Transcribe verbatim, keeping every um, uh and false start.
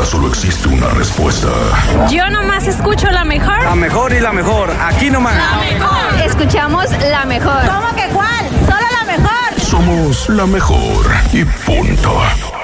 solo existe una respuesta. Yo nomás escucho la mejor. La mejor y la mejor, aquí nomás. La mejor. Escuchamos la mejor. ¿Cómo que cuál? Solo la mejor. Somos la mejor y punto.